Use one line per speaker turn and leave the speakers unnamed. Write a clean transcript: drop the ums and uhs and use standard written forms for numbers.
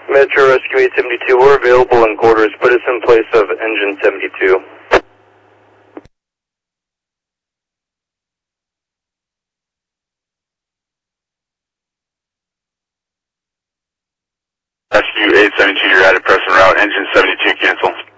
Metro Rescue 872, we're available in quarters. Put us in place of engine 72.
Rescue 872, you're at a press en route, engine 72, cancel.